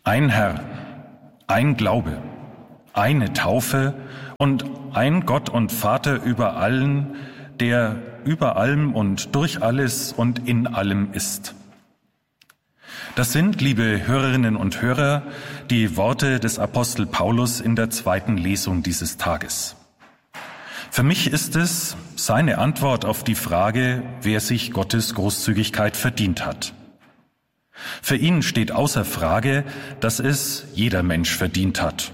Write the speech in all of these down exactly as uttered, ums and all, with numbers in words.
Ein Herr, ein Glaube, eine Taufe und ein Gott und Vater über allen, der über allem und durch alles und in allem ist. Das sind, liebe Hörerinnen und Hörer, die Worte des Apostel Paulus in der zweiten Lesung dieses Tages. Für mich ist es seine Antwort auf die Frage, wer sich Gottes Großzügigkeit verdient hat. Für ihn steht außer Frage, dass es jeder Mensch verdient hat.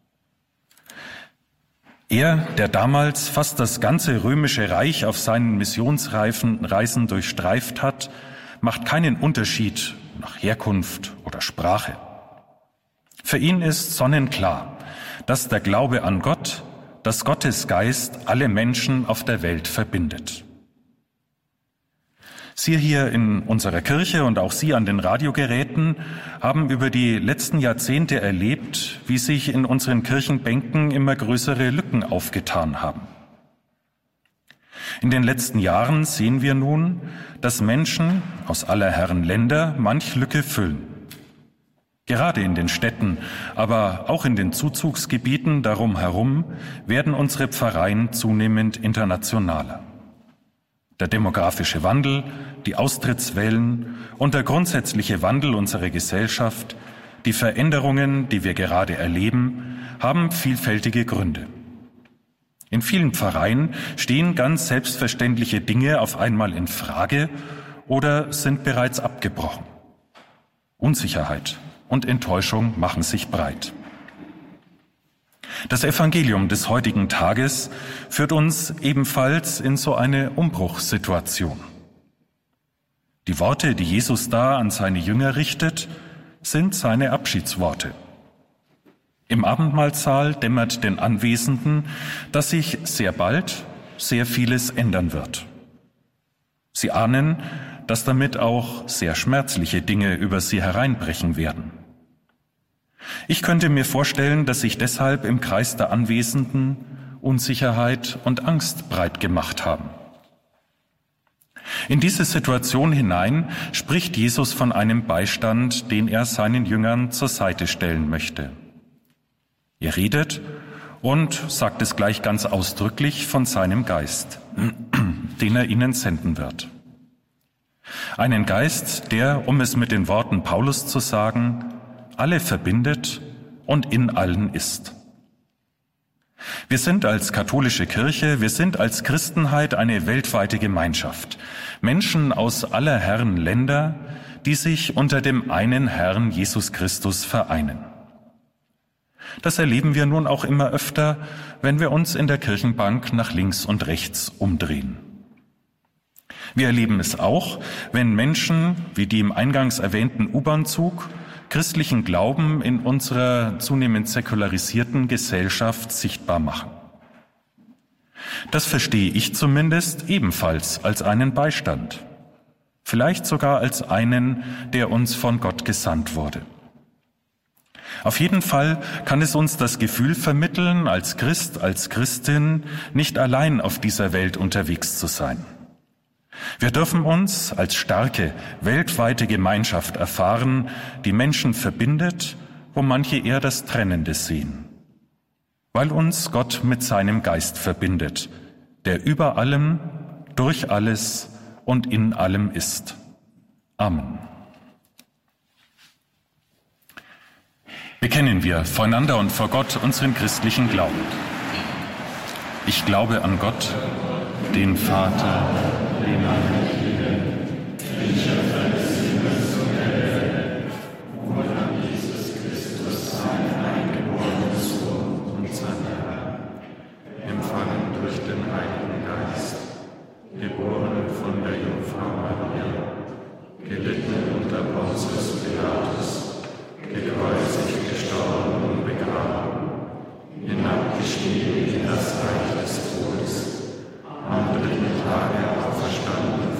Er, der damals fast das ganze römische Reich auf seinen Missionsreisen durchstreift hat, macht keinen Unterschied nach Herkunft oder Sprache. Für ihn ist sonnenklar, dass der Glaube an Gott, dass Gottes Geist alle Menschen auf der Welt verbindet. Sie hier in unserer Kirche und auch Sie an den Radiogeräten haben über die letzten Jahrzehnte erlebt, wie sich in unseren Kirchenbänken immer größere Lücken aufgetan haben. In den letzten Jahren sehen wir nun, dass Menschen aus aller Herren Länder manch Lücke füllen. Gerade in den Städten, aber auch in den Zuzugsgebieten darum herum werden unsere Pfarreien zunehmend internationaler. Der demografische Wandel, die Austrittswellen und der grundsätzliche Wandel unserer Gesellschaft, die Veränderungen, die wir gerade erleben, haben vielfältige Gründe. In vielen Pfarreien stehen ganz selbstverständliche Dinge auf einmal in Frage oder sind bereits abgebrochen. Unsicherheit und Enttäuschung machen sich breit. Das Evangelium des heutigen Tages führt uns ebenfalls in so eine Umbruchssituation. Die Worte, die Jesus da an seine Jünger richtet, sind seine Abschiedsworte. Im Abendmahlsaal dämmert den Anwesenden, dass sich sehr bald sehr vieles ändern wird. Sie ahnen, dass damit auch sehr schmerzliche Dinge über sie hereinbrechen werden. Ich könnte mir vorstellen, dass sich deshalb im Kreis der Anwesenden Unsicherheit und Angst breit gemacht haben. In diese Situation hinein spricht Jesus von einem Beistand, den er seinen Jüngern zur Seite stellen möchte. Er redet und sagt es gleich ganz ausdrücklich von seinem Geist, den er ihnen senden wird. Einen Geist, der, um es mit den Worten Paulus zu sagen, alle verbindet und in allen ist. Wir sind als katholische Kirche, wir sind als Christenheit eine weltweite Gemeinschaft. Menschen aus aller Herren Länder, die sich unter dem einen Herrn Jesus Christus vereinen. Das erleben wir nun auch immer öfter, wenn wir uns in der Kirchenbank nach links und rechts umdrehen. Wir erleben es auch, wenn Menschen, wie die im eingangs erwähnten U-Bahn-Zug, christlichen Glauben in unserer zunehmend säkularisierten Gesellschaft sichtbar machen. Das verstehe ich zumindest ebenfalls als einen Beistand, vielleicht sogar als einen, der uns von Gott gesandt wurde. Auf jeden Fall kann es uns das Gefühl vermitteln, als Christ, als Christin nicht allein auf dieser Welt unterwegs zu sein. Wir dürfen uns als starke, weltweite Gemeinschaft erfahren, die Menschen verbindet, wo manche eher das Trennende sehen. Weil uns Gott mit seinem Geist verbindet, der über allem, durch alles und in allem ist. Amen. Bekennen wir voreinander und vor Gott unseren christlichen Glauben. Ich glaube an Gott, den Vater, den Allmächtigen, den Schöpfer des Himmels und der Welt, und an Jesus Christus, seinen eingeborenen Sohn und seinen Herrn, empfangen durch den Heiligen Geist, geboren von der Jungfrau Maria, gelitten unter Pontius Pilatus, gekreuzigt, gestorben und begraben, hinabgestiegen in das Reich des Todes, am dritten Tage auferstanden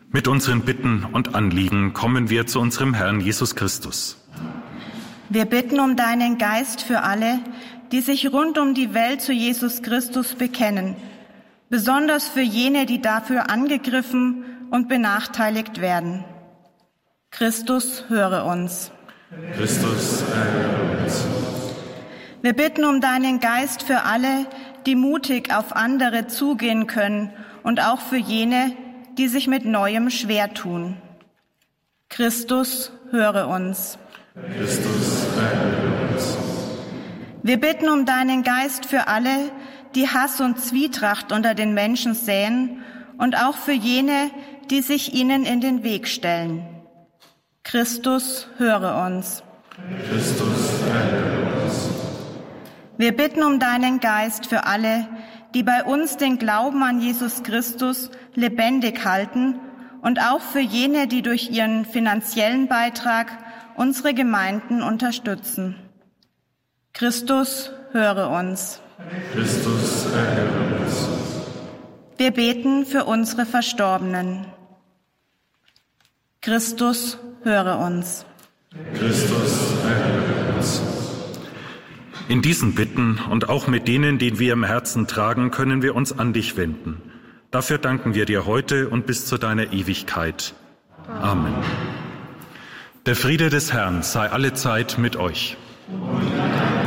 Mit unseren Bitten und Anliegen kommen wir zu unserem Herrn Jesus Christus. Wir bitten um deinen Geist für alle, die sich rund um die Welt zu Jesus Christus bekennen, besonders für jene, die dafür angegriffen und benachteiligt werden. Christus, höre uns. Christus, erhöre uns. Wir bitten um deinen Geist für alle, die mutig auf andere zugehen können und auch für jene, die sich mit Neuem schwer tun. Christus, höre uns. Christus, erhöre uns. Wir bitten um deinen Geist für alle, die Hass und Zwietracht unter den Menschen säen und auch für jene, die sich ihnen in den Weg stellen. Christus, höre uns. Christus, erhöre uns. Wir bitten um deinen Geist für alle, die bei uns den Glauben an Jesus Christus lebendig halten und auch für jene, die durch ihren finanziellen Beitrag unsere Gemeinden unterstützen. Christus, höre uns. Christus, erhöre uns. Wir beten für unsere Verstorbenen. Christus, höre uns. Christus, erhöre uns. In diesen Bitten und auch mit denen, die wir im Herzen tragen, können wir uns an dich wenden. Dafür danken wir dir heute und bis zu deiner Ewigkeit. Amen. Der Friede des Herrn sei allezeit mit euch. Und